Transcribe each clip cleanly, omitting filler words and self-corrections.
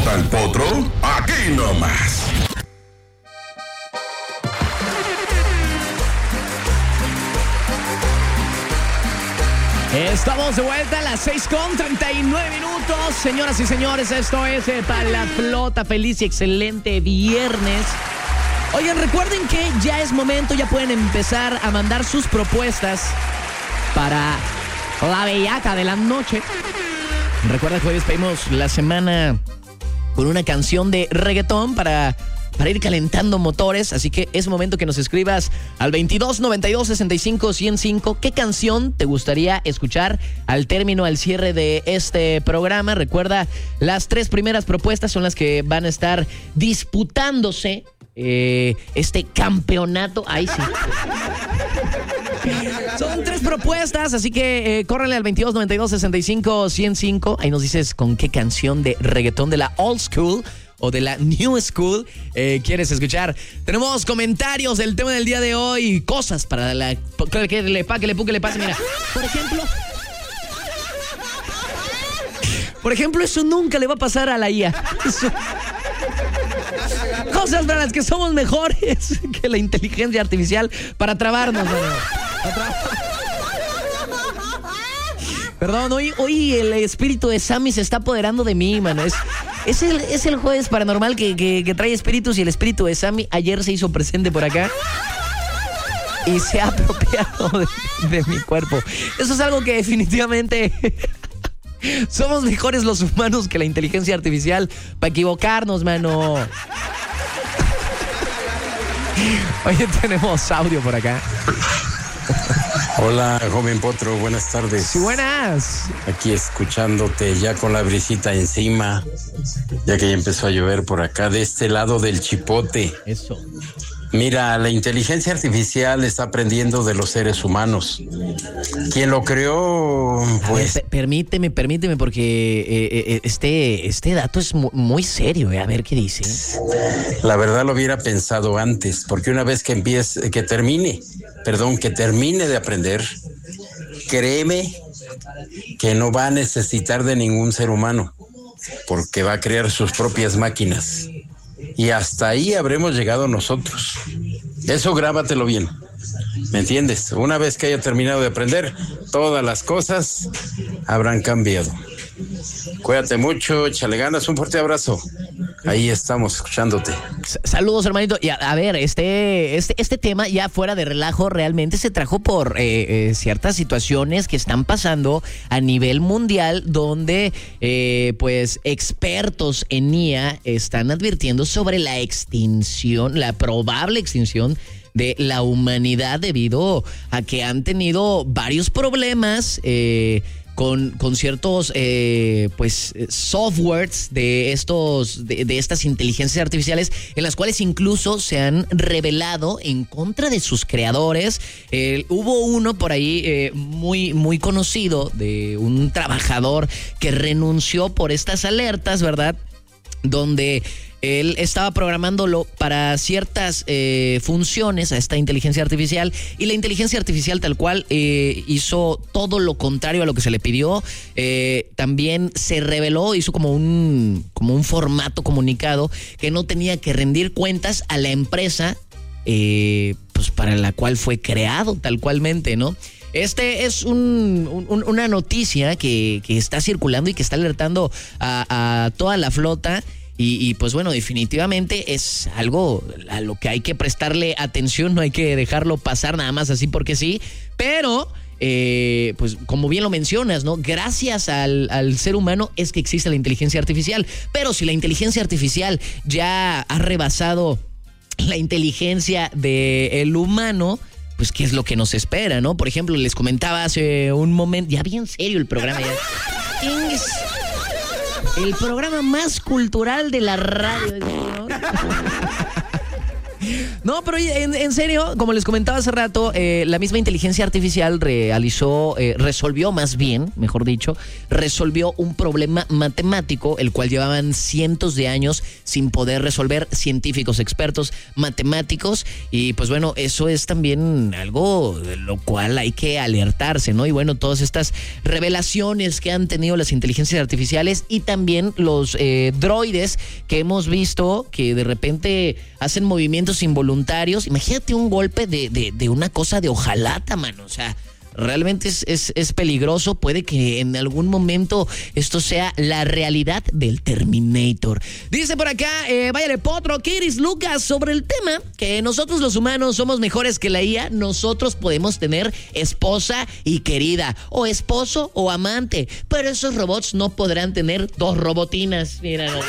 gusta el potro? Aquí nomás. Estamos de vuelta a las 6:39. Señoras y señores, esto es Para la Flota. Feliz y excelente viernes. Oigan, recuerden que ya es momento, ya pueden empezar a mandar sus propuestas para la bellaca de la noche. Recuerda que hoy despedimos la semana con una canción de reggaetón para ir calentando motores, así que es momento que nos escribas al 22 92 65 105 qué canción te gustaría escuchar al cierre de este programa. Recuerda, las 3 primeras propuestas son las que van a estar disputándose este campeonato. Ahí sí. Son 3 propuestas, así que córrele al 22 92 65 105. Ahí nos dices con qué canción de reggaetón de la old school o de la new school quieres escuchar. Tenemos comentarios del tema del día de hoy, cosas para que le pase. Mira, por ejemplo, eso nunca le va a pasar a la IA. Cosas para las que somos mejores que la inteligencia artificial para trabarnos, Perdón, hoy el espíritu de Sammy se está apoderando de mí, mano. Es el jueves paranormal que trae espíritus, y el espíritu de Sammy ayer se hizo presente por acá y se ha apropiado de mi cuerpo. Eso es algo que definitivamente somos mejores los humanos que la inteligencia artificial para equivocarnos, mano. Oye, tenemos audio por acá. Hola, joven potro, buenas tardes. Sí, buenas. Aquí escuchándote ya con la brisita encima, ya que ya empezó a llover por acá, de este lado del chipote. Eso. Mira, la inteligencia artificial está aprendiendo de los seres humanos. Quien lo creó, pues... A ver, permíteme, porque este dato es muy serio. A ver qué dice. La verdad lo hubiera pensado antes, porque una vez que termine de aprender, créeme que no va a necesitar de ningún ser humano, porque va a crear sus propias máquinas. Y hasta ahí habremos llegado nosotros. Eso grábatelo bien. ¿Me entiendes? Una vez que haya terminado de aprender, todas las cosas habrán cambiado. Cuídate mucho, échale ganas, un fuerte abrazo. Ahí estamos, escuchándote. Saludos, hermanito. Y a ver, este tema, ya fuera de relajo, realmente se trajo por ciertas situaciones que están pasando a nivel mundial, donde pues expertos en IA están advirtiendo sobre la probable extinción de la humanidad, debido a que han tenido varios problemas con ciertos softwares de estas inteligencias artificiales, en las cuales incluso se han rebelado en contra de sus creadores. Hubo uno por ahí muy, muy conocido, de un trabajador que renunció por estas alertas, ¿verdad? Donde él estaba programándolo para ciertas funciones a esta inteligencia artificial, y la inteligencia artificial tal cual hizo todo lo contrario a lo que se le pidió. También se reveló, hizo como un formato comunicado que no tenía que rendir cuentas a la empresa pues para la cual fue creado tal cualmente, ¿no? Este es una noticia que está circulando y que está alertando a toda la flota. Y pues bueno, definitivamente es algo a lo que hay que prestarle atención, no hay que dejarlo pasar nada más así porque sí, pero pues como bien lo mencionas, ¿no? Gracias al ser humano es que existe la inteligencia artificial, pero si la inteligencia artificial ya ha rebasado la inteligencia del humano, pues qué es lo que nos espera, ¿no? Por ejemplo, les comentaba hace un momento, ya bien serio el programa, el programa más cultural de la radio, ¿no? No, pero en serio, como les comentaba hace rato, la misma inteligencia artificial resolvió un problema matemático, el cual llevaban cientos de años sin poder resolver científicos, expertos, matemáticos, y pues bueno, eso es también algo de lo cual hay que alertarse, ¿no? Y bueno, todas estas revelaciones que han tenido las inteligencias artificiales y también los droides que hemos visto que de repente hacen movimientos involuntarios. Imagínate un golpe de una cosa de hojalata, mano. O sea, realmente es peligroso. Puede que en algún momento esto sea la realidad del Terminator. Dice por acá, váyale Potro, Kiris Lucas, sobre el tema que nosotros los humanos somos mejores que la IA. Nosotros podemos tener esposa y querida, o esposo o amante, pero esos robots no podrán tener dos robotinas. Mira, no.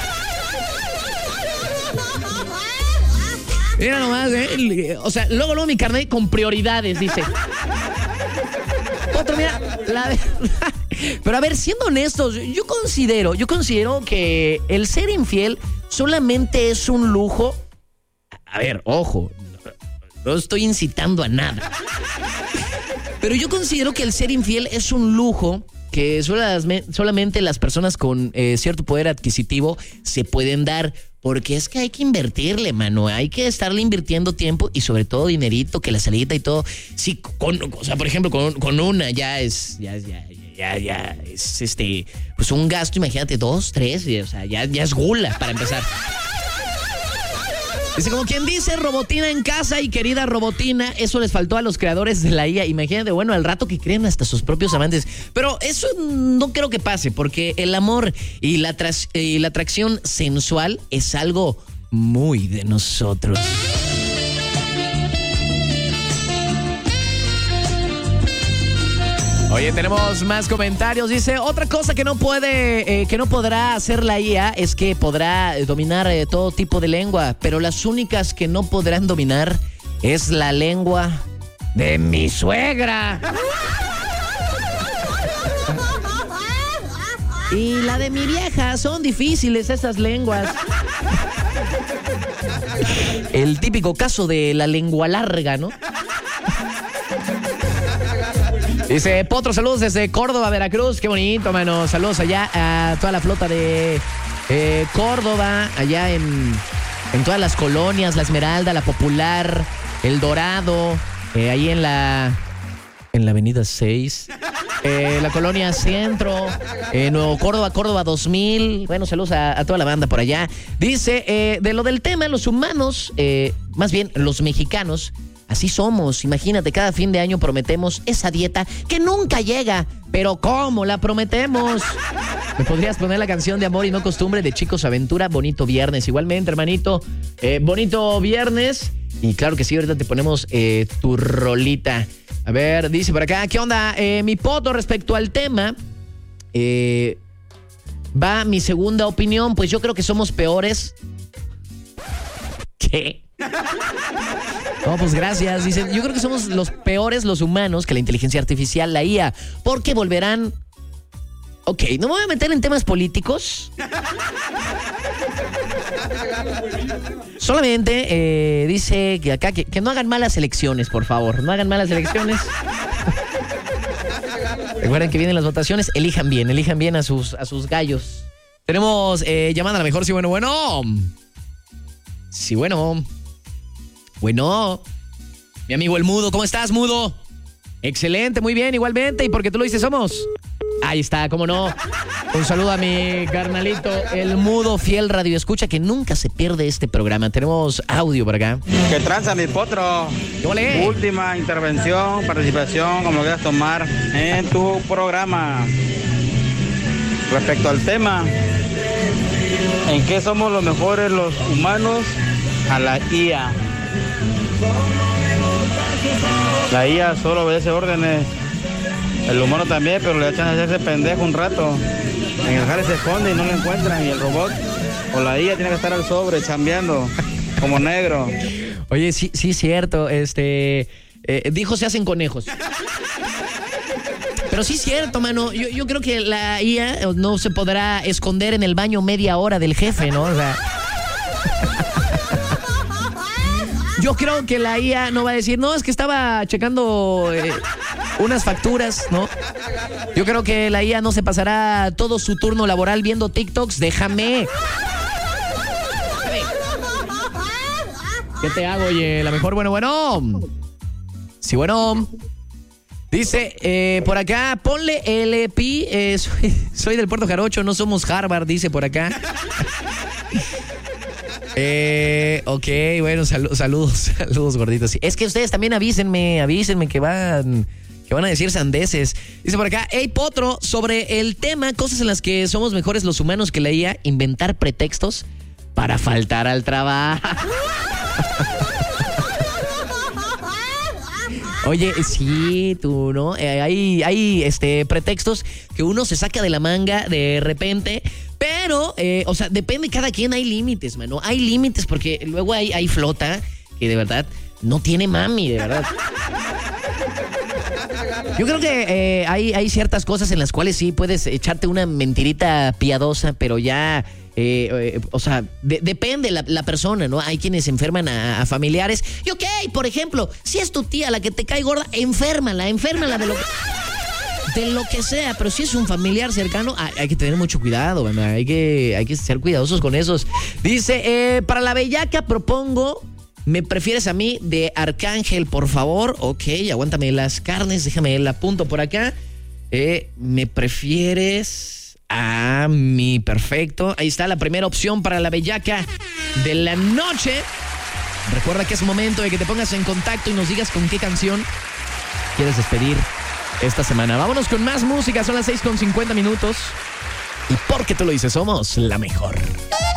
Mira nomás, o sea, luego mi carnet con prioridades, dice. Otro, mira, la verdad. Pero a ver, siendo honestos, yo considero que el ser infiel solamente es un lujo. A ver, ojo, no estoy incitando a nada. Pero yo considero que el ser infiel es un lujo que solamente las personas con cierto poder adquisitivo se pueden dar. Porque es que hay que invertirle, mano. Hay que estarle invirtiendo tiempo y sobre todo dinerito, que la salida y todo. Sí, o sea, por ejemplo, con una ya es pues un gasto, imagínate, 2, 3, o sea, ya es gula para empezar. Dice, como quien dice, robotina en casa y querida robotina, eso les faltó a los creadores de la IA. Imagínate, bueno, al rato que creen hasta sus propios amantes. Pero eso no creo que pase, porque el amor y la atracción sensual es algo muy de nosotros. Oye, tenemos más comentarios. Dice, otra cosa que no podrá hacer la IA es que podrá dominar todo tipo de lengua, pero las únicas que no podrán dominar es la lengua de mi suegra. Y la de mi vieja. Son difíciles esas lenguas. El típico caso de la lengua larga, ¿no? Dice, Potro, saludos desde Córdoba, Veracruz. Qué bonito, mano. Saludos allá a toda la flota de Córdoba, allá en todas las colonias, La Esmeralda, La Popular, El Dorado, ahí en la avenida 6, la colonia Centro, Nuevo Córdoba, Córdoba 2000. Bueno, saludos a toda la banda por allá. Dice, de lo del tema, los humanos, más bien los mexicanos, así somos. Imagínate, cada fin de año prometemos esa dieta que nunca llega. Pero ¿cómo la prometemos? ¿Me podrías poner la canción de Amor y No Costumbre de Chicos Aventura? Bonito viernes. Igualmente, hermanito. Bonito viernes. Y claro que sí, ahorita te ponemos tu rolita. A ver, dice por acá, ¿qué onda? Mi Poto, respecto al tema, va mi segunda opinión. Pues yo creo que somos peores. ¿Qué? No, pues gracias. Dicen, yo creo que somos los peores los humanos que la inteligencia artificial, la IA, porque volverán... Ok, no me voy a meter en temas políticos. Solamente dice que acá que no hagan malas elecciones, por favor. No hagan malas elecciones. Recuerden que vienen las votaciones, elijan bien a sus gallos. Tenemos llamada a la mejor, sí, bueno. Sí, bueno. Bueno, mi amigo el Mudo, ¿cómo estás, Mudo? Excelente, muy bien, igualmente. ¿Y por qué tú lo dices, somos? Ahí está, cómo no. Un saludo a mi carnalito, el Mudo, fiel radioescucha, que nunca se pierde este programa. Tenemos audio por acá. ¿Qué tranza, mi Potro? ¡Ole! Última intervención, participación, como lo quieras tomar, en tu programa. Respecto al tema, ¿en qué somos los mejores los humanos? A la IA. La IA solo obedece órdenes. El humano también, pero le echan a hacerse pendejo un rato. En el jale se esconde y no lo encuentran. Y el robot o la IA tiene que estar al sobre, chambeando, como negro. Oye, sí, cierto. Dijo se hacen conejos. Pero sí es cierto, mano. Yo creo que la IA no se podrá esconder en el baño media hora del jefe, ¿no? O sea... Yo creo que la IA no va a decir, no, es que estaba checando unas facturas, ¿no? Yo creo que la IA no se pasará todo su turno laboral viendo TikToks. Déjame. ¿Qué te hago, oye? La mejor, bueno. Sí, bueno. Dice, por acá, ponle el pi, soy del Puerto Jarocho, no somos Harvard, dice por acá. Ok, bueno, saludos gorditos. Es que ustedes también avísenme que van a decir sandeces. Dice por acá, hey Potro, sobre el tema, cosas en las que somos mejores los humanos que la IA, inventar pretextos para faltar al trabajo. Oye, sí, tú, ¿no? Hay pretextos que uno se saca de la manga de repente, pero, o sea, depende de cada quien, hay límites, mano. Hay límites porque luego hay flota que de verdad no tiene mami, de verdad. Yo creo que hay ciertas cosas en las cuales sí puedes echarte una mentirita piadosa, pero ya... o sea, depende la persona, ¿no? Hay quienes enferman a familiares. Y ok, por ejemplo, si es tu tía la que te cae gorda, enférmala de lo que sea. Pero si es un familiar cercano, hay que tener mucho cuidado, ¿verdad? Hay que ser cuidadosos con esos. Dice, para la bellaca propongo, ¿me prefieres a mí de Arcángel, por favor? Ok, aguántame las carnes, déjame el apunto por acá. ¿Me prefieres...? Ah, mi perfecto. Ahí está la primera opción para la bellaca de la noche. Recuerda que es momento de que te pongas en contacto y nos digas con qué canción quieres despedir esta semana. Vámonos con más música. Son las 6:50. Y porque tú lo dices, somos la mejor.